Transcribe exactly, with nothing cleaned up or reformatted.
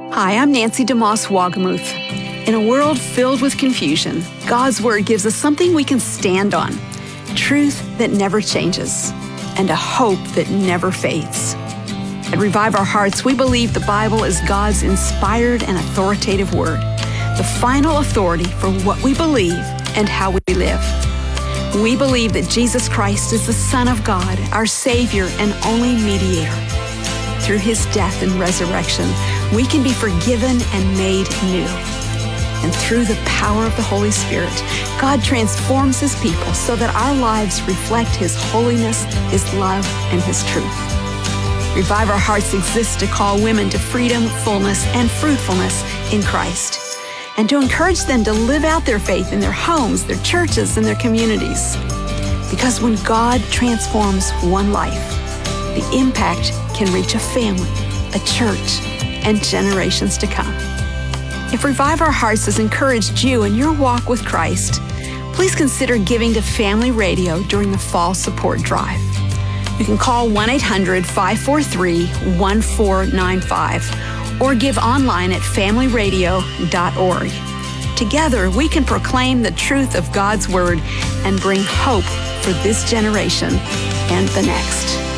Hi, I'm Nancy DeMoss Wagamuth. In a world filled with confusion, God's Word gives us something we can stand on, truth that never changes, and a hope that never fades. At Revive Our Hearts, we believe the Bible is God's inspired and authoritative Word, the final authority for what we believe and how we live. We believe that Jesus Christ is the Son of God, our Savior and only mediator. Through His death and resurrection, we can be forgiven and made new. And through the power of the Holy Spirit, God transforms His people so that our lives reflect His holiness, His love, and His truth. Revive Our Hearts exists to call women to freedom, fullness, and fruitfulness in Christ, and to encourage them to live out their faith in their homes, their churches, and their communities. Because when God transforms one life, the impact can reach a family, a church, and generations to come. If Revive Our Hearts has encouraged you in your walk with Christ, please consider giving to Family Radio during the fall support drive. You can call one eight hundred, five four three, one four nine five or give online at family radio dot org. Together, we can proclaim the truth of God's Word and bring hope for this generation and the next.